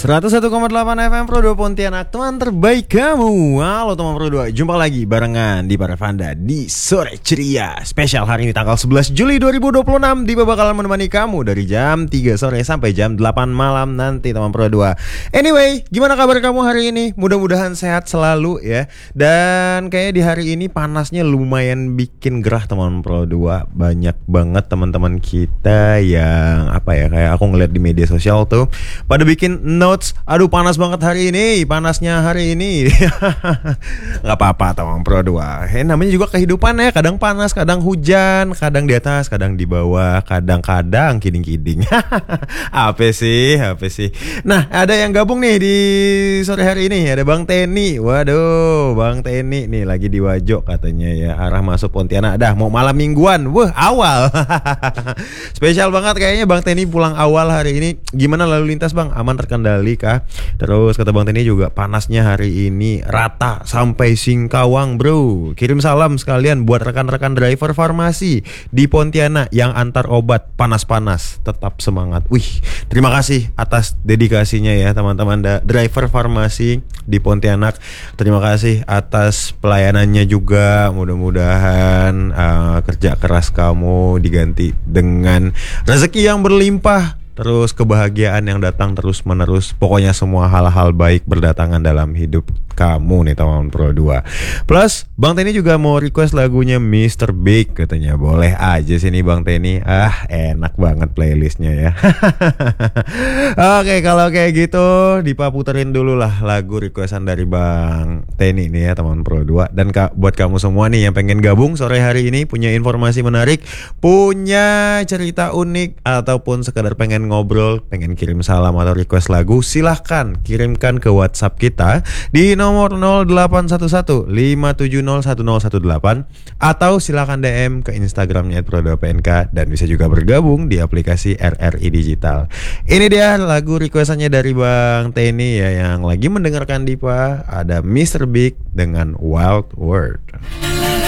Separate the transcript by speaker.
Speaker 1: 101,8 FM Pro 2 Pontianak, teman terbaik kamu. Halo teman Pro 2, jumpa lagi barengan di Parafanda di Sore Ceria spesial hari ini tanggal 11 Juli 2026. Diba bakalan menemani kamu dari jam 3 sore sampai jam 8 malam nanti teman Pro 2. Anyway, gimana kabar kamu hari ini? Mudah-mudahan sehat selalu ya. Dan kayaknya di hari ini panasnya lumayan bikin gerah teman Pro 2. Banyak banget teman-teman kita yang kayak aku ngeliat di media sosial tuh pada bikin notes, aduh panas banget hari ini, panasnya hari ini. Gak apa-apa teman Pro 2. Namanya juga kehidupan ya, kadang panas, kadang hujan, kadang di atas, kadang di bawah, kadang-kadang kiding-kiding. Apa sih? Nah, ada yang gabung nih di sore hari ini, ada Bang Teni. Waduh, Bang Teni nih lagi di Wajo katanya ya, arah masuk Pontianak. Dah mau malam mingguan, wah awal. Spesial banget kayaknya Bang Teni pulang awal hari ini. Gimana lalu lintas Bang? Aman terkendali kah? Terus kata Bang Teni juga panasnya hari ini rata sampai Singkawang bro. Kirim salam sekalian buat rekan-rekan driver farmasi di Pontianak yang antar obat panas-panas. Tetap semangat. Wih, terima kasih atas dedikasinya ya teman-teman driver farmasi di Pontianak. Terima kasih atas pelayanannya juga. Mudah-mudahan kerja keras kamu diganti dengan rezeki yang berlimpah, terus kebahagiaan yang datang terus menerus. Pokoknya semua hal-hal baik berdatangan dalam hidup kamu nih teman Pro 2. Plus Bang Teni juga mau request lagunya Mr. Big katanya. Boleh aja sini Bang Teni. Enak banget playlistnya ya. Oke, kalau kayak gitu Dipa puterin dulu lah lagu requestan dari Bang Teni nih ya teman Pro 2. Dan buat kamu semua nih yang pengen gabung sore hari ini, punya informasi menarik, punya cerita unik, ataupun sekedar pengen ngobrol, pengen kirim salam atau request lagu, silahkan kirimkan ke WhatsApp kita di nomor 0811 570 1018 atau silahkan DM ke Instagramnya @pro2pnk dan bisa juga bergabung di aplikasi RRI Digital. Ini dia lagu requestannya dari Bang Teni ya, yang lagi mendengarkan Dipa. Ada Mr. Big dengan Wild World.